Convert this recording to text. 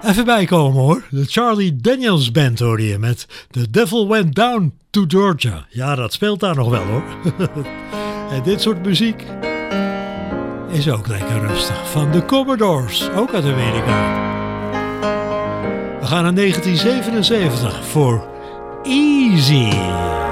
Even bijkomen hoor. De Charlie Daniels Band hoor je met The Devil Went Down to Georgia. Ja, dat speelt daar nog wel hoor. En dit soort muziek is ook lekker rustig. Van de Commodores, ook uit Amerika. We gaan naar 1977 voor Easy.